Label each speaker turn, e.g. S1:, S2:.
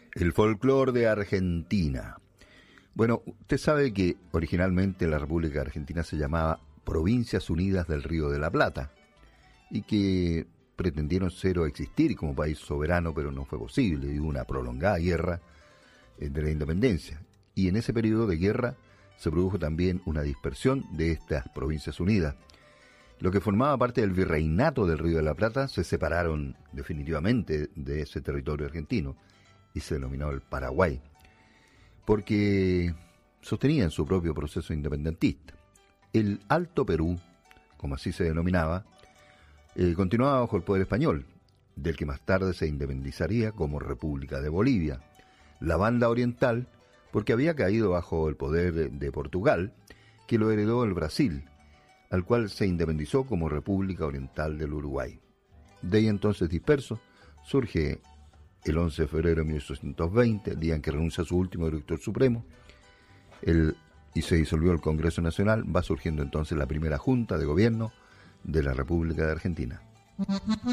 S1: El folclore de Argentina. Bueno, usted sabe que originalmente la República Argentina se llamaba Provincias Unidas del Río de la Plata y que pretendieron ser o existir como país soberano, pero no fue posible. Hubo una prolongada guerra de la independencia y en ese periodo de guerra se produjo también una dispersión de estas Provincias Unidas. Lo que formaba parte del virreinato del Río de la Plata se separaron definitivamente de ese territorio argentino y se denominó el Paraguay, porque sostenían su propio proceso independentista. El Alto Perú, como así se denominaba, continuaba bajo el poder español, del que más tarde se independizaría como República de Bolivia. La Banda Oriental, porque había caído bajo el poder de Portugal, que lo heredó el Brasil, al cual se independizó como República Oriental del Uruguay. De ahí entonces disperso, surge el 11 de febrero de 1820, el día en que renuncia su último director supremo, y se disolvió el Congreso Nacional. Va surgiendo entonces la primera Junta de Gobierno de la República de Argentina.